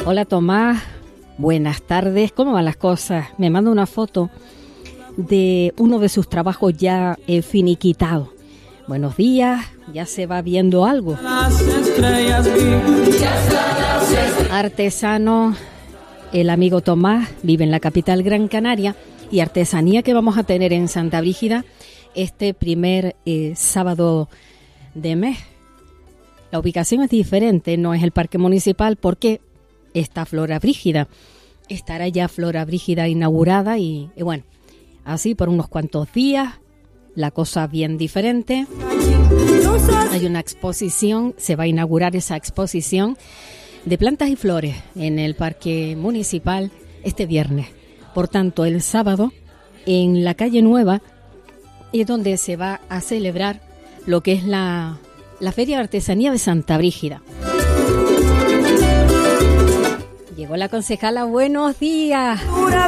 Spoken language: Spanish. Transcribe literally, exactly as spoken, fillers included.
Hola Tomás, buenas tardes, ¿cómo van las cosas? Me manda una foto de uno de sus trabajos ya eh, finiquitado. Buenos días, ya se va viendo algo. Artesano, el amigo Tomás, vive en la capital Gran Canaria, y artesanía que vamos a tener en Santa Brígida este primer eh, sábado de mes. La ubicación es diferente, no es el parque municipal porque está Flora Brígida. Estará ya Flora Brígida inaugurada y, y bueno, así por unos cuantos días, la cosa bien diferente. Hay una exposición, se va a inaugurar esa exposición de plantas y flores en el parque municipal este viernes. Por tanto, el sábado en la calle Nueva es donde se va a celebrar lo que es la, la Feria de Artesanía de Santa Brígida. Llegó la concejala, buenos días.